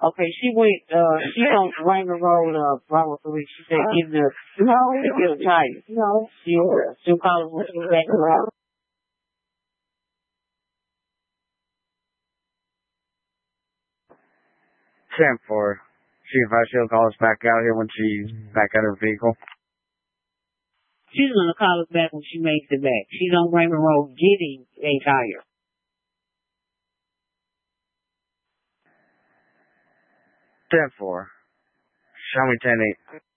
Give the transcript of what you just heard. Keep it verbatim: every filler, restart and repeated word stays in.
Okay, she went, uh, she on Raymond Road, uh, Bravo three. She said, in the, no, to get a tire. No. She, she'll call us when she's back around. ten four. See if I she'll call us back out here when she's back at her vehicle. She's gonna call us back when she makes it back. She's on Raymond Road getting a tire. ten four. Show me ten eight.